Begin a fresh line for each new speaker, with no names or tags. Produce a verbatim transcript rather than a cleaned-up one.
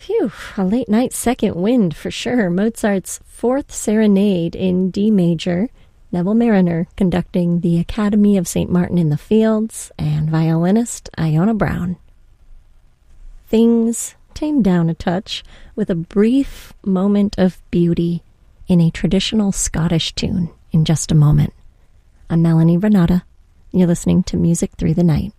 Phew, a late night second wind for sure. Mozart's Fourth Serenade in D major. Neville Mariner conducting the Academy of Saint Martin in the Fields, and violinist Iona Brown. Things tamed down a touch with a brief moment of beauty in a traditional Scottish tune in just a moment. I'm Melanie Renata. You're listening to Music Through the Night.